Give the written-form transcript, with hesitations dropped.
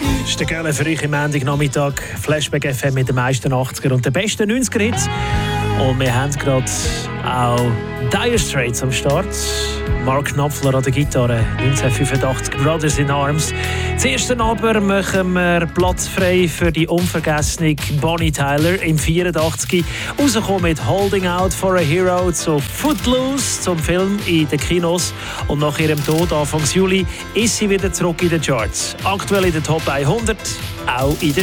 Das ist der Gelle für euch am Montagnachmittag. Flashback FM mit den meisten 80er und den besten 90er-Hits. Und wir haben gerade auch Dire Straits am Start. Mark Knopfler an der Gitarre, 1985 Brothers in Arms. Zuerst aber machen wir Platz frei für die unvergessene Bonnie Tyler im 84. Rausgekommen mit Holding Out for a Hero zu Footloose, zum Film in den Kinos. Und nach ihrem Tod Anfang Juli ist sie wieder zurück in den Charts. Aktuell in der Top 100, auch in der